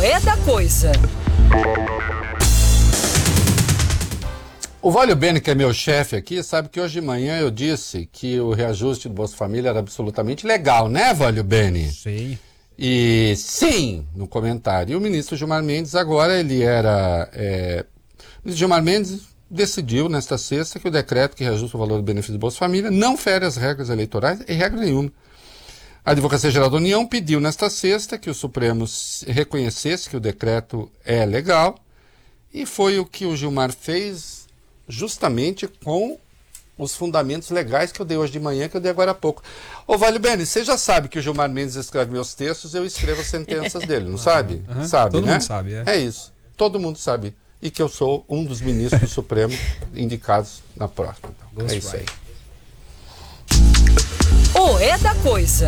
É da Coisa. O Vólio Bene, que é meu chefe aqui, sabe que hoje de manhã eu disse que o reajuste do Bolsa Família era absolutamente legal, né, Vólio Bene? Sim. E sim, no comentário. E o ministro Gilmar Mendes agora, o ministro Gilmar Mendes decidiu nesta sexta que o decreto que reajusta o valor do benefício do Bolsa Família não fere as regras eleitorais em regra nenhuma. A Advocacia Geral da União pediu nesta sexta que o Supremo reconhecesse que o decreto é legal e foi o que o Gilmar fez justamente com os fundamentos legais que eu dei hoje de manhã, que eu dei agora há pouco. Ô, Vale Bene, você já sabe que o Gilmar Mendes escreve meus textos, eu escrevo as sentenças dele, não sabe? Sabe, todo né? mundo sabe, É isso. Todo mundo sabe. E que eu sou um dos ministros do Supremo indicados na próxima. Então, é isso aí. O É da Coisa.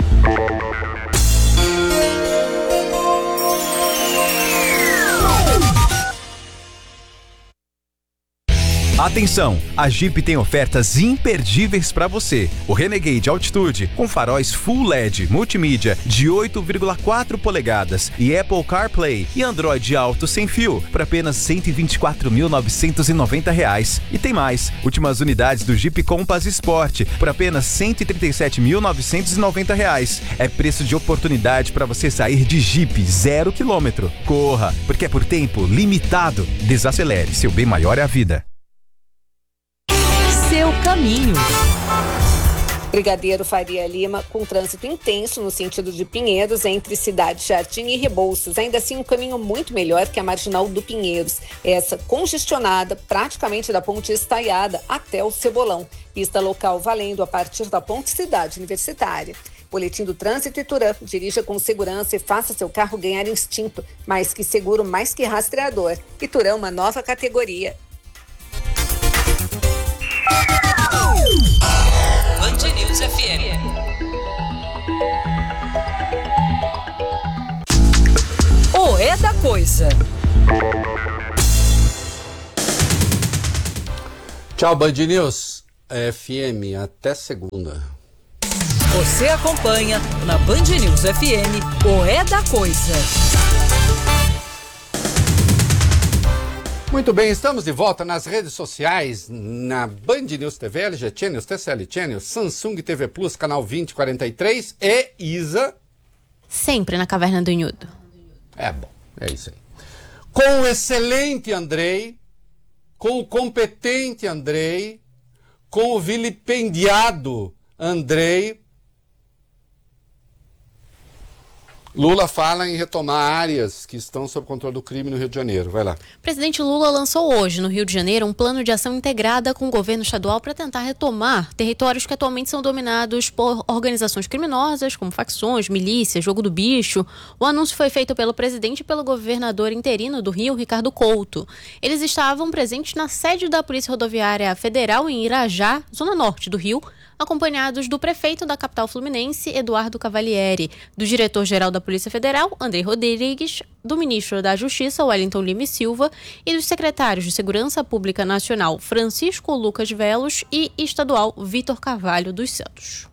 Atenção, a Jeep tem ofertas imperdíveis para você. O Renegade Altitude com faróis Full LED multimídia de 8,4 polegadas e Apple CarPlay e Android Auto sem fio por apenas R$ 124.990. E tem mais, últimas unidades do Jeep Compass Sport por apenas R$ 137.990. É preço de oportunidade para você sair de Jeep 0 km. Corra, porque é por tempo limitado. Desacelere, seu bem maior é a vida. Seu caminho. Brigadeiro Faria Lima, com trânsito intenso no sentido de Pinheiros, entre Cidade Jardim e Rebouças. Ainda assim, um caminho muito melhor que a Marginal do Pinheiros. Essa congestionada, praticamente da Ponte Estaiada até o Cebolão. Pista local valendo a partir da Ponte Cidade Universitária. Boletim do Trânsito Iturã. Dirija com segurança e faça seu carro ganhar instinto. Mais que seguro, mais que rastreador. Iturã, uma nova categoria. Band News FM. O É da Coisa. Tchau, Band News FM. Até segunda. Você acompanha na Band News FM o É da Coisa. Muito bem, estamos de volta nas redes sociais, na Band News TV, LG Channels, TCL Channels, Samsung TV Plus, canal 2043 e Isa. Sempre na Caverna do Inhudo. É bom, é isso aí. Com o excelente Andrei, com o competente Andrei, com o vilipendiado Andrei. Lula fala em retomar áreas que estão sob controle do crime no Rio de Janeiro. Vai lá. O presidente Lula lançou hoje, no Rio de Janeiro, um plano de ação integrada com o governo estadual para tentar retomar territórios que atualmente são dominados por organizações criminosas, como facções, milícias, jogo do bicho. O anúncio foi feito pelo presidente e pelo governador interino do Rio, Ricardo Couto. Eles estavam presentes na sede da Polícia Rodoviária Federal em Irajá, zona norte do Rio, acompanhados do prefeito da capital fluminense, Eduardo Cavalieri, do diretor-geral da Polícia Federal, Andrei Rodrigues, do ministro da Justiça, Wellington Lima e Silva, e dos secretários de Segurança Pública Nacional, Francisco Lucas Velos, e estadual, Vitor Carvalho dos Santos.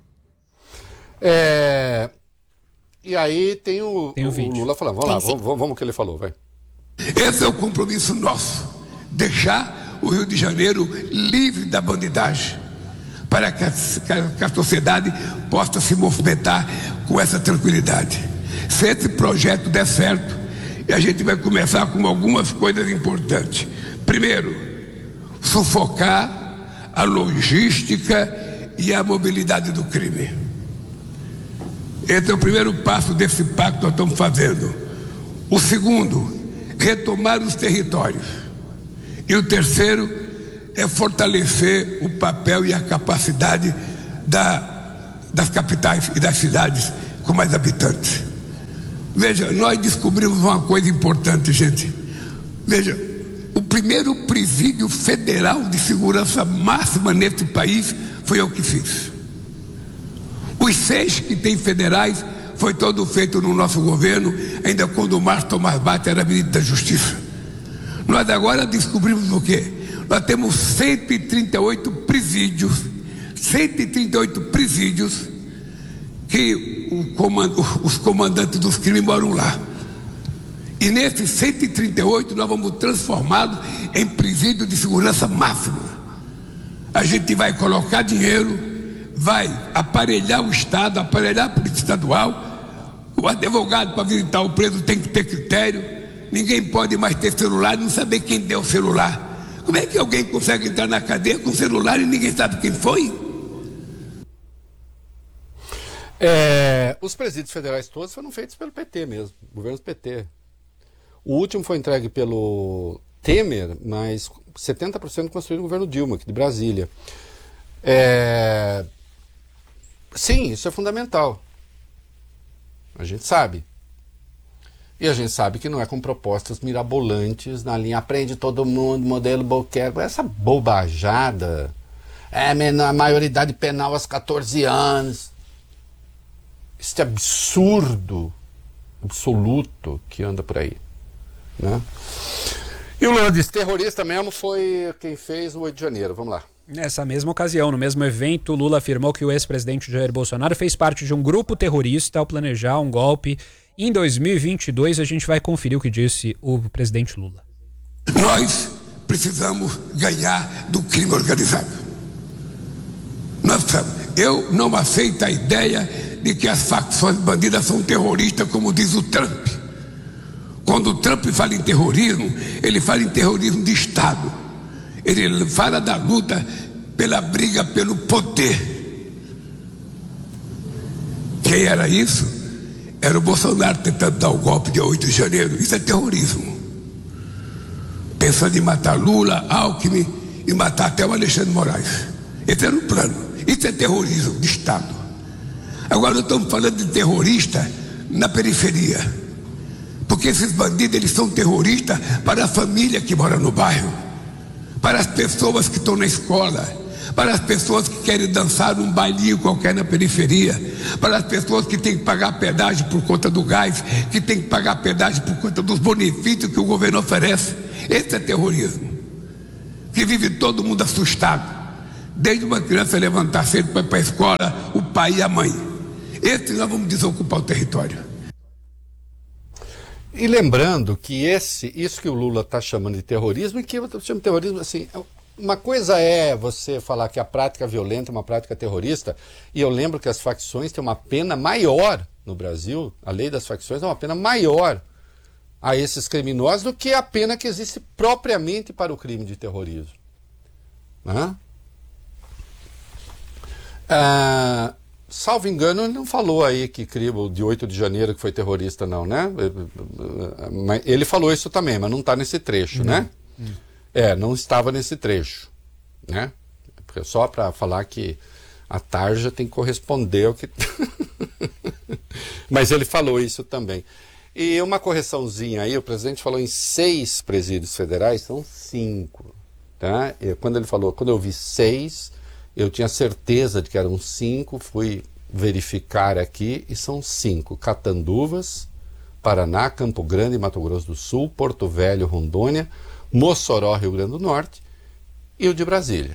E aí tem o vídeo. Lula falando. Vamos lá, vamos o que ele falou, vai. Esse é o compromisso nosso, deixar o Rio de Janeiro livre da bandidagem, para que a sociedade possa se movimentar com essa tranquilidade. Se esse projeto der certo, a gente vai começar com algumas coisas importantes. Primeiro, sufocar a logística e a mobilidade do crime. Esse é o primeiro passo desse pacto que nós estamos fazendo. O segundo, retomar os territórios. E o terceiro é fortalecer o papel e a capacidade das capitais e das cidades com mais habitantes. Veja, nós descobrimos uma coisa importante, gente. Veja, o primeiro presídio federal de segurança máxima nesse país foi eu que fiz. Os 6 que tem federais foi todo feito no nosso governo, ainda quando o Márcio Tomás Bate era ministro da Justiça. Nós agora descobrimos o quê? Nós temos 138 presídios que os comandantes dos crimes moram lá. E nesses 138 nós vamos transformá-los em presídio de segurança máxima. A gente vai colocar dinheiro, vai aparelhar o Estado, aparelhar a Polícia Estadual. O advogado para visitar o preso tem que ter critério. Ninguém pode mais ter celular e não saber quem deu o celular. Como é que alguém consegue entrar na cadeia com celular e ninguém sabe quem foi? Os presídios federais todos foram feitos pelo PT mesmo, governos PT. O último foi entregue pelo Temer, mas 70% construído no governo Dilma, aqui de Brasília. Sim, isso é fundamental. A gente sabe. E a gente sabe que não é com propostas mirabolantes na linha aprende todo mundo, modelo Albuquerque, essa bobajada. A maioridade penal aos 14 anos. Esse absurdo absoluto que anda por aí. Né? E o Lula disse, terrorista mesmo foi quem fez o 8 de janeiro. Vamos lá. Nessa mesma ocasião, no mesmo evento, Lula afirmou que o ex-presidente Jair Bolsonaro fez parte de um grupo terrorista ao planejar um golpe. Em 2022, a gente vai conferir o que disse o presidente Lula. Nós precisamos ganhar do crime organizado. Eu não aceito a ideia de que as facções bandidas são terroristas, como diz o Trump. Quando o Trump fala em terrorismo, ele fala em terrorismo de Estado. Ele fala da luta pela briga pelo poder. Quem era isso? Era o Bolsonaro tentando dar o golpe de 8 de janeiro. Isso é terrorismo. Pensando em matar Lula, Alckmin e matar até o Alexandre de Moraes. Esse era o plano. Isso é terrorismo de Estado. Agora nós estamos falando de terrorista na periferia. Porque esses bandidos, eles são terroristas para a família que mora no bairro, para as pessoas que estão na escola, para as pessoas que querem dançar num bailinho qualquer na periferia, para as pessoas que têm que pagar pedágio por conta do gás, que têm que pagar pedágio por conta dos benefícios que o governo oferece. Esse é terrorismo, que vive todo mundo assustado, desde uma criança levantar cedo para ir para a escola, o pai e a mãe. Esse nós vamos desocupar o território. E lembrando que isso que o Lula está chamando de terrorismo, e que eu chamo de terrorismo, assim, uma coisa é você falar que a prática violenta é uma prática terrorista, e eu lembro que as facções têm uma pena maior no Brasil, a lei das facções é uma pena maior a esses criminosos do que a pena que existe propriamente para o crime de terrorismo. Né? Salvo engano, ele não falou aí que crime de 8 de janeiro que foi terrorista, não, né? Ele falou isso também, mas não está nesse trecho, né? Não estava nesse trecho, né? Porque só para falar que a tarja tem que corresponder ao que... Mas ele falou isso também. E uma correçãozinha aí, o presidente falou em 6 presídios federais, são 5, tá? Quando eu vi 6... eu tinha certeza de que eram 5, fui verificar aqui e são 5. Catanduvas, Paraná, Campo Grande, Mato Grosso do Sul, Porto Velho, Rondônia, Mossoró, Rio Grande do Norte e o de Brasília.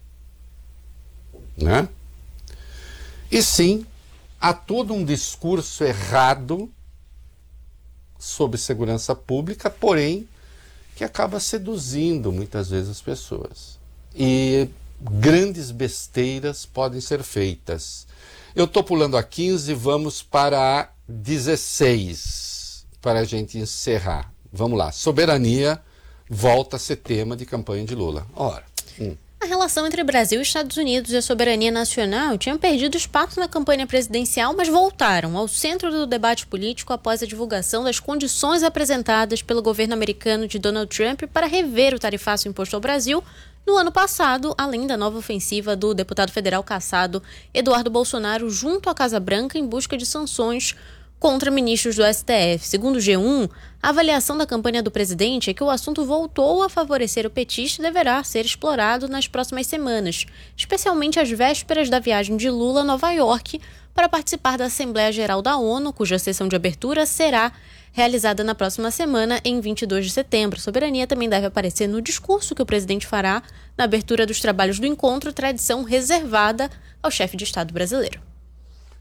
Né? E sim, há todo um discurso errado sobre segurança pública, porém, que acaba seduzindo muitas vezes as pessoas. E grandes besteiras podem ser feitas. Eu estou pulando a 15, vamos para a 16, para a gente encerrar. Vamos lá, soberania volta a ser tema de campanha de Lula. Ora. A relação entre Brasil e Estados Unidos e a soberania nacional tinham perdido espaço na campanha presidencial, mas voltaram ao centro do debate político após a divulgação das condições apresentadas pelo governo americano de Donald Trump para rever o tarifaço imposto ao Brasil no ano passado, além da nova ofensiva do deputado federal cassado Eduardo Bolsonaro junto à Casa Branca em busca de sanções contra ministros do STF. Segundo o G1, a avaliação da campanha do presidente é que o assunto voltou a favorecer o petista e deverá ser explorado nas próximas semanas, especialmente às vésperas da viagem de Lula a Nova York para participar da Assembleia Geral da ONU, cuja sessão de abertura será realizada na próxima semana, em 22 de setembro. A soberania também deve aparecer no discurso que o presidente fará na abertura dos trabalhos do encontro, tradição reservada ao chefe de Estado brasileiro.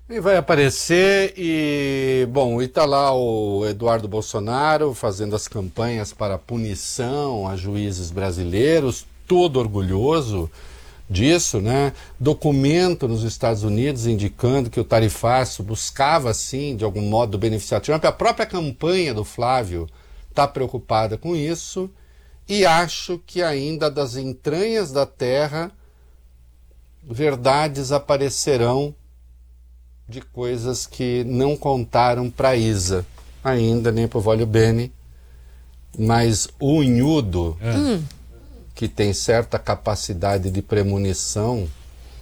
E vai aparecer e, bom, e tá lá o Eduardo Bolsonaro fazendo as campanhas para punição a juízes brasileiros, todo orgulhoso disso, né? Documento nos Estados Unidos indicando que o tarifaço buscava, sim, de algum modo beneficiar Trump. A própria campanha do Flávio está preocupada com isso e acho que ainda das entranhas da terra verdades aparecerão de coisas que não contaram para Isa, ainda nem para o Voglio Bene, mas o Unhudo, que tem certa capacidade de premonição,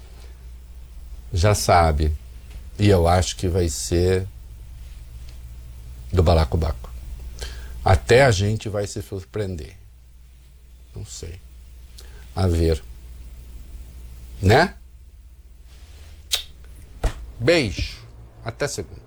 já sabe. E eu acho que vai ser do balacobaco. Até a gente vai se surpreender. Não sei. A ver. Né? Beijo. Até segunda.